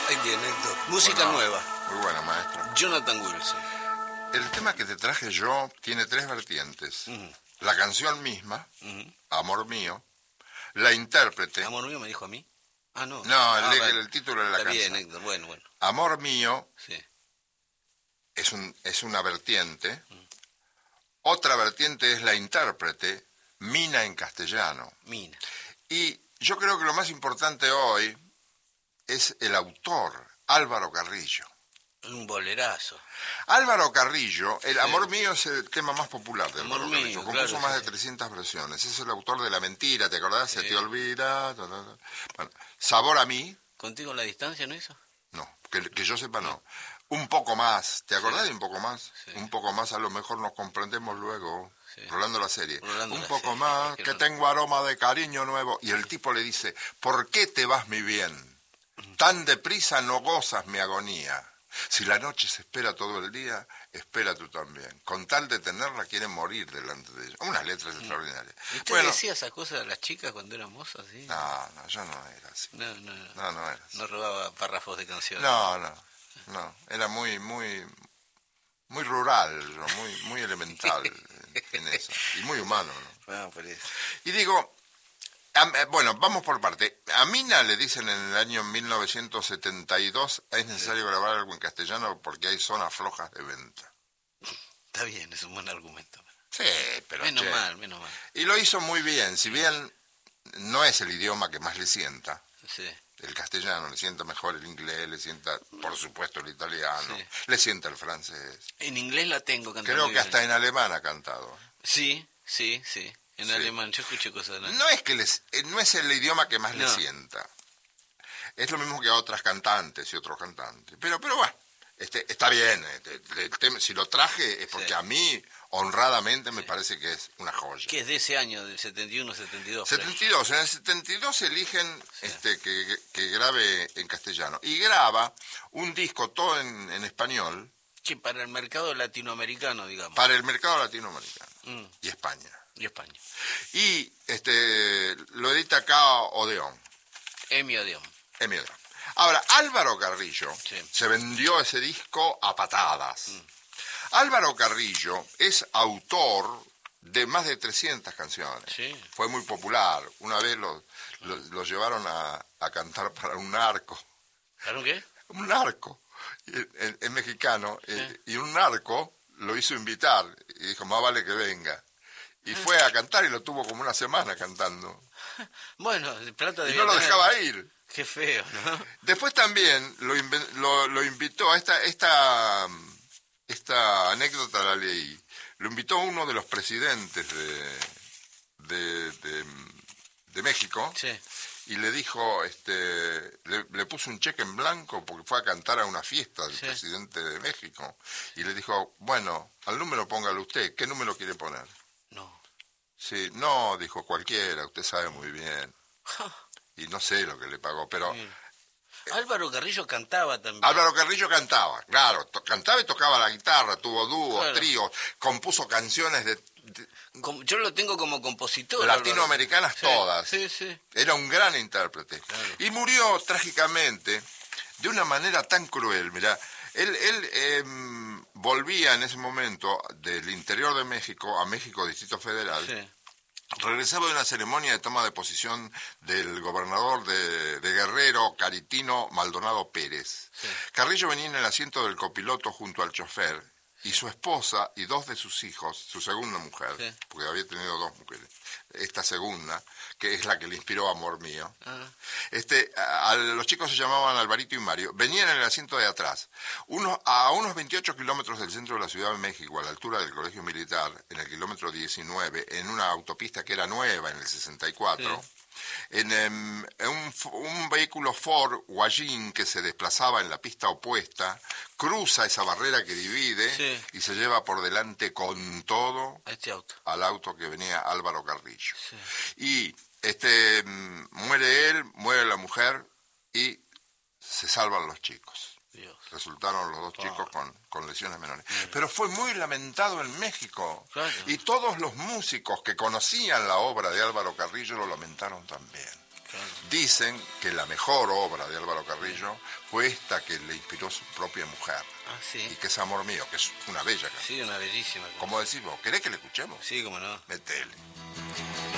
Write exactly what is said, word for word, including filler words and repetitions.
Ahí tiene, Héctor. Música Bueno, nueva. Muy buena, maestro. Jonathan Wilson. El tema que te traje yo tiene tres vertientes. Uh-huh. La canción misma, Uh-huh. Amor Mío. La intérprete. ¿Amor mío me dijo a mí? Ah, no. No, ah, el, vale. el título de la Está canción. bien, Héctor. Bueno, bueno. Amor Mío Sí. es, un, es una vertiente. Uh-huh. Otra vertiente es la intérprete, Mina en castellano. Mina. Y yo creo que lo más importante hoy es el autor, Álvaro Carrillo. Un bolerazo. Álvaro Carrillo, el Sí. Amor Mío es el tema más popular de Amor Álvaro Mío, Carrillo. Compuso claro, más sí. de trescientas versiones. Es el autor de La Mentira, ¿te acordás? Sí. Se te olvida. Ta, ta, ta. Bueno, Sabor a mí, ¿Contigo en la distancia no hizo? no, que, que yo sepa no. Un poco más, ¿te acordás Sí. de Un poco más? Sí. Un poco más, a lo mejor nos comprendemos luego. Sí. Rolando la serie. Rolando un la poco serie, más, es que que no- tengo aroma de cariño nuevo. Y el tipo le dice, ¿por qué te vas mi bien? Tan deprisa no gozas mi agonía. Si la noche se espera todo el día, espera tú también. Con tal de tenerla, quieren morir delante de ella. Unas letras extraordinarias. ¿Usted Bueno, decía esas cosas a las chicas cuando eran mozas? ¿Sí? no, no, yo no era así. No, no, no. No, no era así. No robaba párrafos de canciones. No, no, no. Era muy, muy, muy rural, yo, muy, muy elemental en, en eso. Y muy humano, ¿no? No, por eso. Y digo, a- eh, bueno, vamos por parte. A Mina le dicen en el año mil novecientos setenta y dos, es necesario grabar algo en castellano porque hay zonas flojas de venta. Está bien, es un buen argumento. Sí, pero Menos che. mal, menos mal. Y lo hizo muy bien, si bien no es el idioma que más le sienta, Sí. el castellano, le sienta mejor el inglés, le sienta, por supuesto, el italiano, Sí. le sienta el francés. En inglés la tengo cantando. Creo muy que bien. hasta en alemán ha cantado. Sí, sí, sí. En Sí. alemán, yo escuché cosas de No es que les, eh, no es el idioma que más le No. sienta. Es lo mismo que a otras cantantes y otros cantantes. Pero, pero bueno, este, está bien. este, el tema- si lo traje es porque Sí. a mí, honradamente, me parece que es una joya. Que es de ese año, del setenta y uno, setenta y dos. por ahí. setenta y dos, en el setenta y dos eligen este, que, que grabe en castellano. Y graba un disco todo en, en español Que para el mercado latinoamericano, digamos. para el mercado latinoamericano Mm, y España. y España. Y este, lo edita acá Odeón. Emi Odeón. Emi Odeón. Ahora, Álvaro Carrillo Sí. se vendió ese disco a patadas. Álvaro Carrillo es autor de más de trescientas canciones. Sí. Fue muy popular. Una vez lo, lo, lo llevaron a, a cantar para un narco. ¿Claro qué? Un narco. Es mexicano. eh, Y un narco lo hizo invitar. Y dijo, más vale que venga. Y fue a cantar y lo tuvo como una semana cantando. Bueno, de plata Y debía no lo tener. dejaba ir. Qué feo, ¿no? Después también lo, inven- lo, lo invitó a esta, esta, esta anécdota, la leí. Lo invitó uno de los presidentes de, de, de, de México Sí. y le dijo, este, le, le puso un cheque en blanco porque fue a cantar a una fiesta del Sí. presidente de México. Y le dijo, bueno, al número póngalo usted, ¿qué número quiere poner? No. Sí, no, dijo cualquiera, usted sabe muy bien. Y no sé lo que le pagó, pero... Bien. Álvaro Carrillo cantaba también. Álvaro Carrillo cantaba, claro, to- cantaba y tocaba la guitarra, tuvo dúos, Claro. tríos, compuso canciones de, de- Como- yo lo tengo como compositor. latinoamericanas Álvaro. todas. Sí, sí. Era un gran intérprete. Claro. Y murió trágicamente de una manera tan cruel, mirá. Él, él em, volvía en ese momento del interior de México a México Distrito Federal. Sí. Regresaba de una ceremonia de toma de posición del gobernador de, de Guerrero, Caritino Maldonado Pérez. Sí. Carrillo venía en el asiento del copiloto junto al chofer y su esposa y dos de sus hijos, su segunda mujer, Sí. porque había tenido dos mujeres, esta segunda, que es la que le inspiró Amor Mío. Ah, Este, a, a los chicos se llamaban Alvarito y Mario, venían en el asiento de atrás. Unos, a unos veintiocho kilómetros del centro de la Ciudad de México, a la altura del Colegio Militar, en el kilómetro diecinueve, en una autopista que era nueva en el sesenta y cuatro, Sí. en, em, en un, f- un vehículo Ford Wallin que se desplazaba en la pista opuesta, cruza esa barrera que divide Sí. y se lleva por delante con todo a este auto. al auto que venía Álvaro Carrillo. Sí. Y este mm, muere él, muere la mujer y se salvan los chicos. Dios. Resultaron los dos Ah. chicos con, con lesiones menores. Pero fue muy lamentado en México. Claro. Y todos los músicos que conocían la obra de Álvaro Carrillo lo lamentaron también. Dicen que la mejor obra de Álvaro Carrillo fue esta que le inspiró su propia mujer. Ah, sí. Y que es Amor Mío, que es una bella canción. Sí, una bellísima canción. Como decís vos, ¿querés que le escuchemos? Sí, cómo no. Metele.